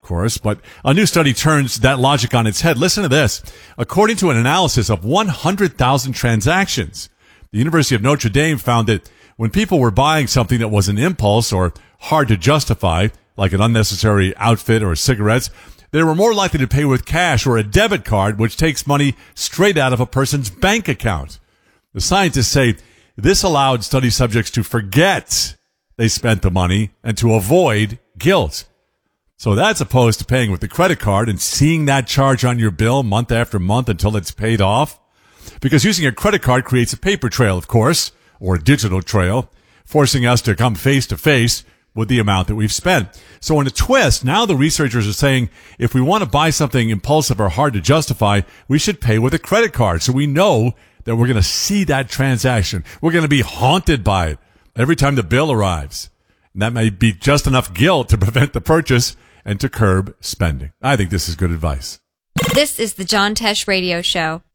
course, but a new study turns that logic on its head. Listen to this. According to an analysis of 100,000 transactions, the University of Notre Dame found that when people were buying something that was an impulse or hard to justify, like an unnecessary outfit or cigarettes, they were more likely to pay with cash or a debit card, which takes money straight out of a person's bank account. The scientists say this allowed study subjects to forget they spent the money and to avoid guilt. So that's opposed to paying with the credit card and seeing that charge on your bill month after month until it's paid off. Because using a credit card creates a paper trail, of course, or a digital trail, forcing us to come face to face with the amount that we've spent. So in a twist, now the researchers are saying if we want to buy something impulsive or hard to justify, we should pay with a credit card. So we know that we're going to see that transaction. We're going to be haunted by it every time the bill arrives. And that may be just enough guilt to prevent the purchase and to curb spending. I think this is good advice. This is the John Tesh Radio Show.